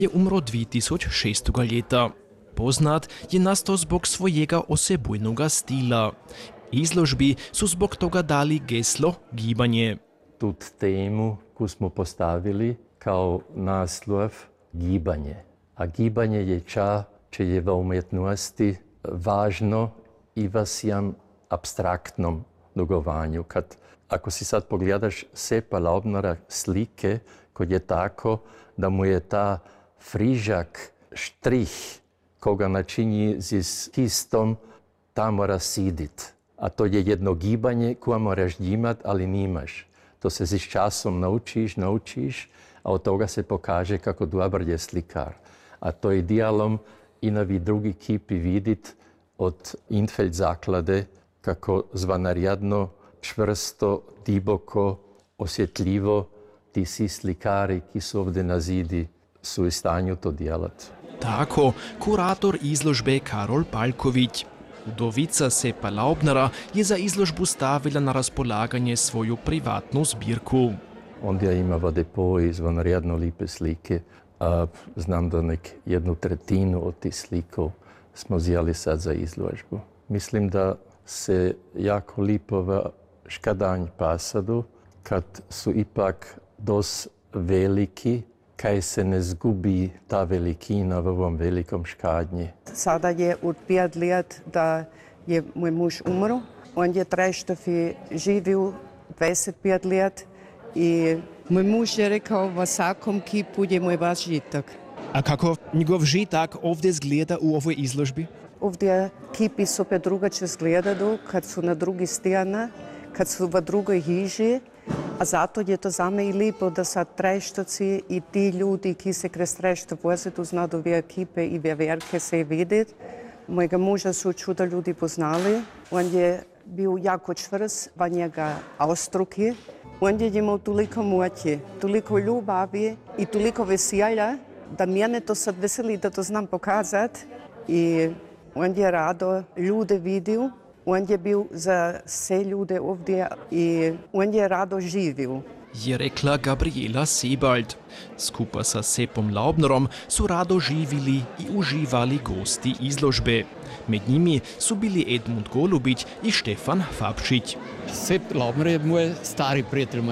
je umro 2006. leta. Poznat je nastao zbog svojega osebujnoga stila. Izložbi su zbog toga dali geslo gibanje. Tu temu koju smo postavili kao naslov gibanje. A gibanje je ča, če je v umjetnosti važno i v sjem abstraktnom dogovanju. Ako si sad pogledaš Sepa Laubnera slike, kod je tako da mu je ta frižak štrih koga načinji s kistom, ta mora sidit. A to je jedno gibanje koje moraš džimat, ali nimaš. To se s časom naučiš, a od toga se pokaže kako dobar je slikar. A to idealom i na drugi kipi vidit od Infeld zaklade kako zvanarjadno, čvrsto, diboko, osjetljivo ti si slikari ki su ovdje na zidi su u stanju to djelat. Tako kurator izložbe Karol Palković. Udovica Sepa Laubnera je za izložbu stavila na raspolaganje svoju privatnu zbirku. Ondje ima v depoji izvanredno lipe slike, a znam da jednu tretinu od tih slikov smo vzeli sad za izložbu. Mislim da se jako lipo v Škadanj pasadu, kad su ipak dos veliki, kaj se ne zgubi ta velikina v ovom velikom Škadnji. Sada je od 5 let da je moj muž umro. On je Trajštofi živio 25 let i moj muž je rekao v vsakom kipu je moj vaš žitak. A kako njegov žitak ovdje zgleda u ovoj izložbi? Ovdje kipi so pa drugače zgledaju kad su na drugi stijana, kad su v drugoj hiži. A zato je to za me i lepo, da so Trajštovci i ti ljudi, ki se kroz Trajštov vozijo, znajo ve ekipe i ve verke se videti. Mojega muža su čudo ljudi poznali. On je bil jako čvrst, v njega avstruki. On je imel toliko moći, toliko ljubavi i toliko veselja, da mene to sad veseli, da to znam pokazati. I on je rado ljude videl. On je bil za vse ljude ovdje i on je rado živil. Je rekla Gabriela Sebald. Skupaj sa Sepom Laubnerom su rado živili i uživali gosti izložbe. Med njimi su bili Edmund Golubić i Štefan Fabšić. Sep Laubner je moj stari prijatelj,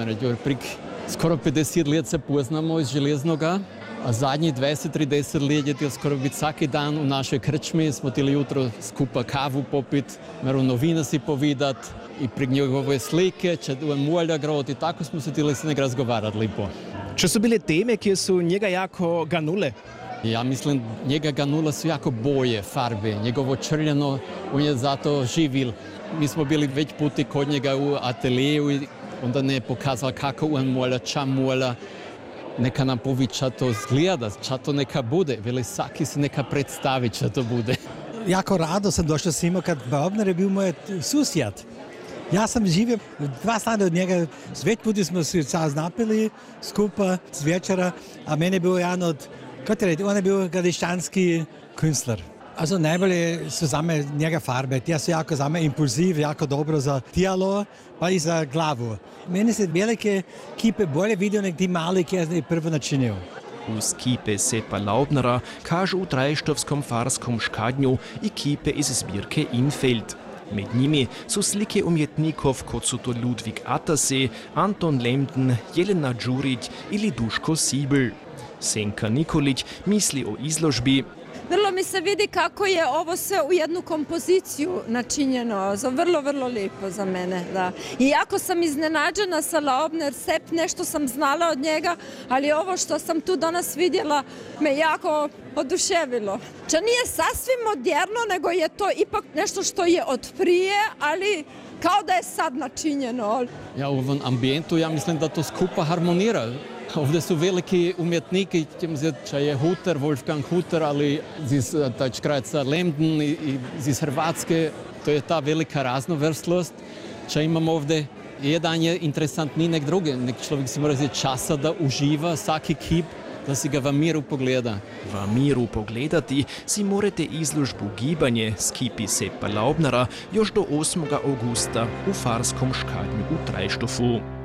skoro 50 let se poznamo iz Železnoga. A zadnjih 20-30 let je skoro biti svaki dan u našoj krčmi. Smo tili jutro skupa kavu popit, meru novine si povidat i pri njegove slike, če on molja grot i tako smo se tili s njega razgovarati lipo. Če su bile teme, ki su njega jako ganule? Ja mislim, njega ganule su jako boje, farbe, njegovo črljeno, on je zato živil. Mi smo bili već puti kod njega u ateljeju i onda ne je pokazal kako on molja, ča molja. Neka nam povi ča to zgleda, ča to neka bude. Veli svaki se neka predstavi ča to bude. Jako rado sam došao s njima kad Laubner je bil moj susjed. Ja sam živio 2 stane od njega, već puti smo se napili skupa z večera, a meni je bil jedan od, kot je reći, on je bil gradišćanski künstler. Also najbolje su za me njega farbe, tija su jako za me impulziv, jako dobro za tijelo, pa i za glavu. Meni se velike kipe bolje vidio nek ti mali, ki je prvo načinio. Uz kipe Sepa Laubnera kažu u Trajštovskom farskom Škadnju i kipe iz zbirke Infeld. Med njimi su slike umjetnikov kot su to Ludwig Attersee, Anton Lembden, Jelena Đurić ili Duško Sibel. Senka Nikolić misli o izložbi. Vrlo mi se vidi kako je ovo sve u jednu kompoziciju načinjeno. Vrlo, vrlo lijepo za mene. Da. I jako sam iznenađena sa Laubner, Sep, nešto sam znala od njega, ali ovo što sam tu danas vidjela me jako oduševilo. Če nije sasvim moderno, nego je to ipak nešto što je od prije, ali kao da je sad načinjeno. Ja, u ovom ambijentu ja mislim da to skupa harmonira. Ovdje su veliki umjetniki, če je Hutter, Wolfgang Hutter, ali iz krajca Lembden i iz Hrvatske, to je ta velika raznovrslost. Če imamo ovdje, jedan je interesantniji nek drugi, nek človek si mora vzeti časa da uživa svaki kip, da si ga v miru pogleda. V miru pogledati si morate izložbu Gibanje s kipi Sepa Laubnera još do 8. augusta u Farskom Škadnju u Trajštofu.